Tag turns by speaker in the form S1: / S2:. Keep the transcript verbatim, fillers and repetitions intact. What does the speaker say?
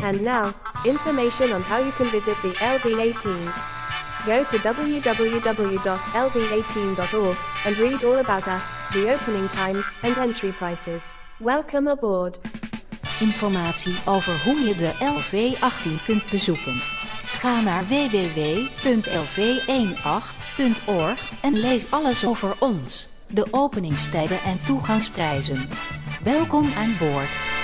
S1: And now, information on how you can visit the L V eighteen. Go to w w w dot l v eighteen dot org and read all about us, the opening times, and entry prices. Welcome aboard.
S2: Informatie over hoe je de L V achttien kunt bezoeken. Ga naar w w w punt l v achttien punt org en lees alles over ons, de openingstijden en toegangsprijzen. Welkom aan boord.